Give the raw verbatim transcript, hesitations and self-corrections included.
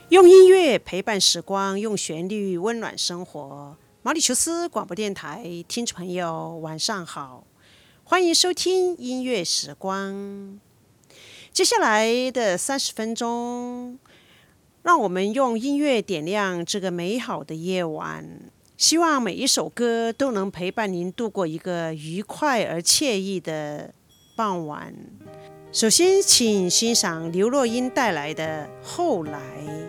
用音乐陪伴时光，用旋律温暖生活。毛里求斯广播电台听众朋友，晚上好，欢迎收听音乐时光。接下来的三十分钟，让我们用音乐点亮这个美好的夜晚。希望每一首歌都能陪伴您度过一个愉快而惬意的傍晚。首先，请欣赏刘若英带来的《后来》。